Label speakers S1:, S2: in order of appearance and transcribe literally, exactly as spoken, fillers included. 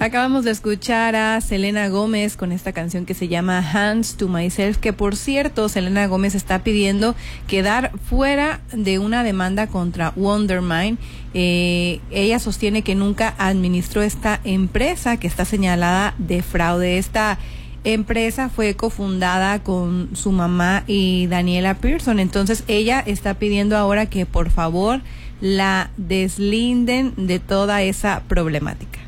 S1: Acabamos de escuchar a Selena Gómez con esta canción que se llama Hands to Myself, que por cierto, Selena Gómez está pidiendo quedar fuera de una demanda contra Wondermind. Eh, ella sostiene que nunca administró esta empresa que está señalada de fraude. Esta empresa fue cofundada con su mamá y Daniela Pearson. Entonces ella está pidiendo ahora que por favor la deslinden de toda esa problemática.